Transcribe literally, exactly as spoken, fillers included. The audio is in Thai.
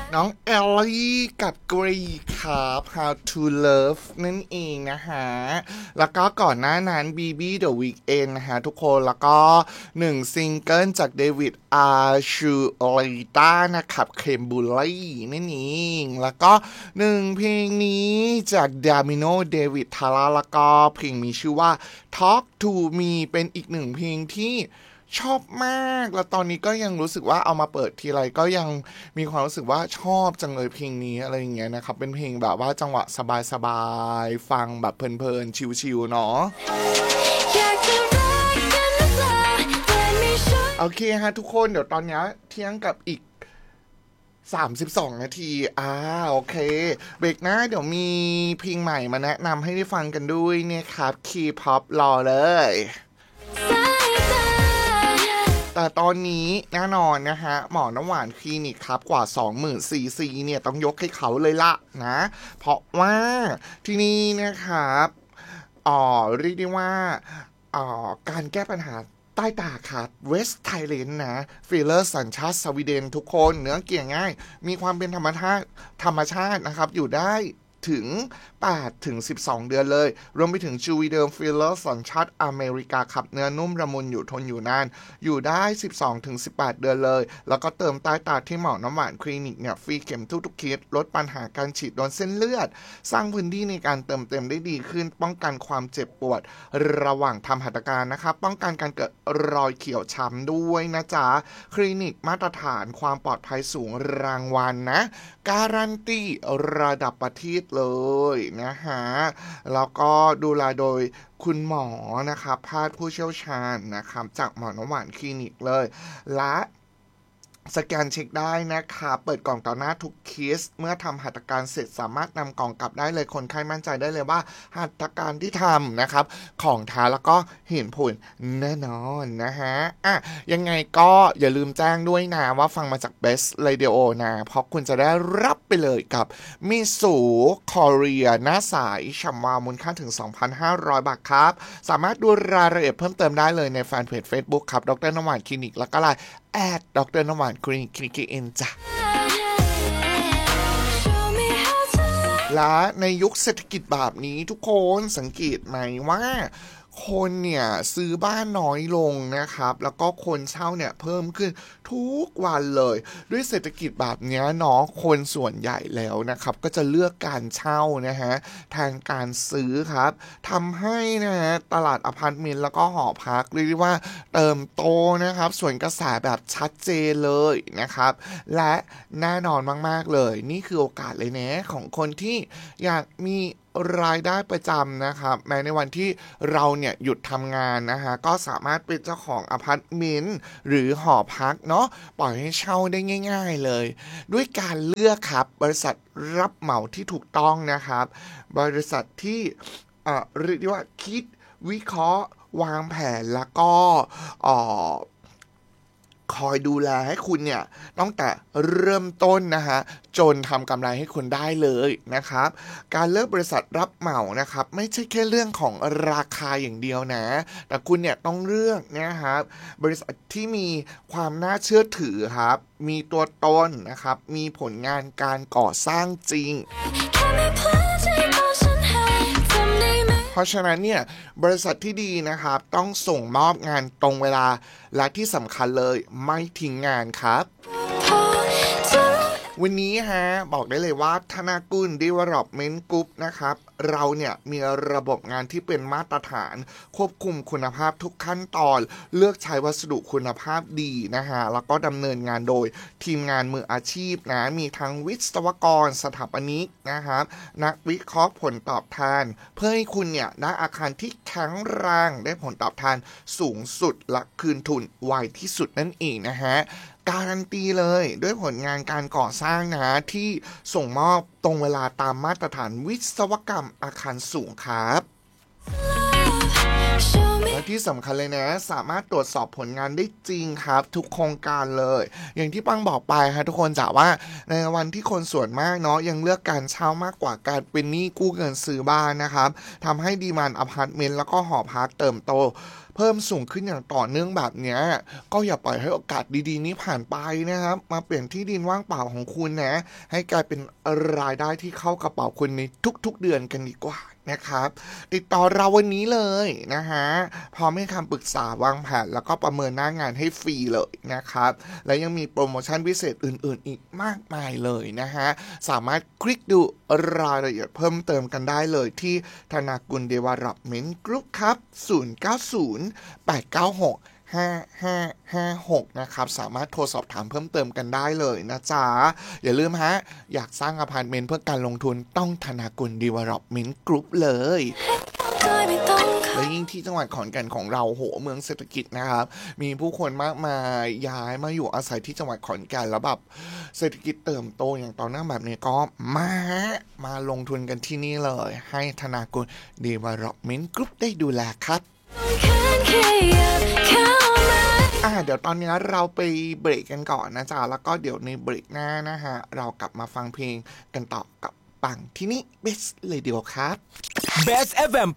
น้องเอลลี่กับกรีครับ How to Love นั่นเองนะฮะแล้วก็ก่อนหน้านั้น บี บี The Weeknd นะฮะทุกคนแล้วก็หนึ่งซิงเกิลจากเดวิดอาร์ชูลิต้านะครับเคมบูลลี่นั่นเองแล้วก็หนึ่งเพลงนี้จากดามิโนเดวิดทาร่าแล้วก็เพลงมีชื่อว่า Talk to Me เป็นอีกหนึ่งเพลงที่ชอบมากแล้วตอนนี้ก็ยังรู้สึกว่าเอามาเปิดทีไรก็ยังมีความรู้สึกว่าชอบจังเลยเพลงนี้อะไรอย่างเงี้ยนะครับเป็นเพลงแบบว่าจังหวะสบายๆฟังแบบเพลินๆชิลๆเนาะโอเคฮะทุกคนเดี๋ยวตอนนี้เที่ยงกับอีกสามสิบสองนาทีอ่าโอเคเบรกหน้าเดี๋ยวมีเพลงใหม่มาแนะนำให้ได้ฟังกันด้วยเนี่ยครับคีย์พ็อปรอเลยแต่ตอนนี้แน่นอนนะฮะหมอน้ำหวานคลินิกครับกว่า สองหมื่น ซี ซี เนี่ยต้องยกให้เขาเลยละนะเพราะว่าที่นี่นะครับอ๋อเรียกได้ว่าอ๋อการแก้ปัญหาใต้ตาขาดเวสไทเลนนะฟิลเลอร์สัญชาติสวีเดนทุกคนเนื้อเกลี่ยง่ายมีความเป็นธรรมชาติธรรมชาตินะครับอยู่ได้ถึงแปดถึงสิบสองเดือนเลยรวมไปถึงจูวีเดิมฟิลเลอร์สัญชาติอเมริกาขับเนื้อนุ่มละมุนอยู่ทนอยู่นานอยู่ได้ สิบสองถึงสิบแปด เดือนเลยแล้วก็เติมใต้ตาที่หมอน้ำหวานคลินิกเนี่ยฟรีเข็มทุกๆเคสลดปัญหาการฉีดโดนเส้นเลือดสร้างพื้นที่ในการเติมเต็มได้ดีขึ้นป้องกันความเจ็บปวดระหว่างทำหัตถการนะครับป้องกันการเกิดรอยเขียวช้ำด้วยนะจ๊ะคลินิกมาตรฐานความปลอดภัยสูงรางวัล น, นะการันตีระดับประเทศเลยนะฮะแล้วก็ดูแลโดยคุณหมอนะครับแพทย์ผู้เชี่ยวชาญนะครับจากหมอน้ำหวานคลินิกเลยและสแกนเช็คได้นะคะเปิดกล่องต่อหน้าทุกเคสเมื่อทำหัตถการเสร็จสามารถนำกล่องกลับได้เลยคนไข้มั่นใจได้เลยว่าหัตถการที่ทำนะครับของแท้แล้วก็เห็นผลแน่นอนนะฮะอ่ะยังไงก็อย่าลืมแจ้งด้วยนะว่าฟังมาจาก Best Radio นะเพราะคุณจะได้รับไปเลยกับมิสูคอเรียหน้าใสฉ่ำวาวมูลค่าถึง สองพันห้าร้อย บาทครับสามารถดูรายละเอียดเพิ่มเติมได้เลยในแฟนเพจ Facebook ครับดร.น้ำหวานคลินิกแล้วก็ไลน์แอดดร.น้ำหวานคลินิกคลินิกเอ็นจ้ะและในยุคเศรษฐกิจแบบนี้ทุกคนสังเกตไหมว่าคนเนี่ยซื้อบ้านน้อยลงนะครับแล้วก็คนเช่าเนี่ยเพิ่มขึ้นทุกวันเลยด้วยเศรษฐกิจแบบนี้เนาะคนส่วนใหญ่แล้วนะครับก็จะเลือกการเช่านะฮะแทนการซื้อครับทำให้นะฮะตลาดอพาร์ตเมนต์แล้วก็หอพักเรียกได้ว่าเติมโตนะครับส่วนกระแสแบบชัดเจนเลยนะครับและแน่นอนมากๆเลยนี่คือโอกาสเลยนะของคนที่อยากมีรายได้ประจำนะครับแม้ในวันที่เราเนี่ยหยุดทำงานนะฮะก็สามารถเป็นเจ้าของอพาร์ตเมนต์หรือหอพักเนาะปล่อยให้เช่าได้ง่ายๆเลยด้วยการเลือกครับบริษัทรับเหมาที่ถูกต้องนะครับบริษัทที่เอ่อเรียกว่าคิดวิเคราะห์วางแผนแล้วก็เอ่อคอยดูแลให้คุณเนี่ยตั้งแต่เริ่มต้นนะฮะจนทำกำไรให้คุณได้เลยนะครับการเลือกบริษัทรับเหมานะครับไม่ใช่แค่เรื่องของราคาอย่างเดียวนะแต่คุณเนี่ยต้องเลือกนะครับบริษัทที่มีความน่าเชื่อถือครับมีตัวตนนะครับมีผลงานการก่อสร้างจริงเพราะฉะนั้นเนี่ยบริษัทที่ดีนะครับต้องส่งมอบงานตรงเวลาและที่สำคัญเลยไม่ทิ้งงานครับวันนี้ฮะบอกได้เลยว่าธนากุล Development Group นะครับเราเนี่ยมีระบบงานที่เป็นมาตรฐานควบคุมคุณภาพทุกขั้นตอนเลือกใช้วัสดุคุณภาพดีนะฮะแล้วก็ดำเนินงานโดยทีมงานมืออาชีพนะมีทั้งวิศวกรสถาปนิกนะครับนักวิเคราะห์ผลตอบแทนเพื่อให้คุณเนี่ยได้อาคารที่แข็งแรงได้ผลตอบแทนสูงสุดและคืนทุนไวที่สุดนั่นเองนะฮะการันตีเลยด้วยผลงานการก่อสร้างนะที่ส่งมอบตรงเวลาตามมาตรฐานวิศวกรรมอาคารสูงครับและที่สำคัญเลยนะสามารถตรวจสอบผลงานได้จริงครับทุกโครงการเลยอย่างที่ปังบอกไปฮะทุกคนจะว่าในวันที่คนส่วนมากเนาะยังเลือกการเช่ามากกว่าการเป็นหนี้กู้เงินซื้อบ้านนะครับทำให้ดีมานด์อพาร์ตเมนต์แล้วก็หอพักเติบโตเพิ่มสูงขึ้นอย่างต่อเนื่องแบบนี้ก็อย่าปล่อยให้โอกาสดีๆนี้ผ่านไปนะครับมาเปลี่ยนที่ดินว่างเปล่าของคุณนะให้กลายเป็นรายได้ที่เข้ากระเป๋าคุณในทุกๆเดือนกันดีกว่านะครับติดต่อเราวันนี้เลยนะฮะพร้อมให้คำปรึกษาวางแผนแล้วก็ประเมินหน้างานให้ฟรีเลยนะครับและยังมีโปรโมชั่นพิเศษอื่นๆอีกมากมายเลยนะฮะสามารถคลิกดูรายละเอียดเพิ่มเติมกันได้เลยที่ธนากุล Development Group ครับศูนย์ เก้า ศูนย์ แปด เก้า หก ห้า ห้า ห้า หกนะครับสามารถโทรสอบถามเพิ่มเติมกันได้เลยนะจ๊ะอย่าลืมฮะอยากสร้างอพาร์ตเมนต์เพื่อการลงทุนต้องธนากุล Development Group เลยและยิ่งที่จังหวัดขอนแก่นของเราโหเมืองเศรษฐกิจนะครับมีผู้คนมากมายย้ายมาอยู่อาศัยที่จังหวัดขอนแก่นแล้วแบบเศรษฐกิจเติบโตอย่างต่อเนื่องแบบนี้ก็มามาลงทุนกันที่นี่เลยให้ธนากุล Development Group ได้ดูแลครับอ่าเดี๋ยวตอนนี้เราไปเบรกกันก่อนนะจ๊ะแล้วก็เดี๋ยวในเบรกหน้านะฮะเรากลับมาฟังเพลงกันต่อกับปังที่นี่ Best Radio ครับ Best เอฟ เอ็ม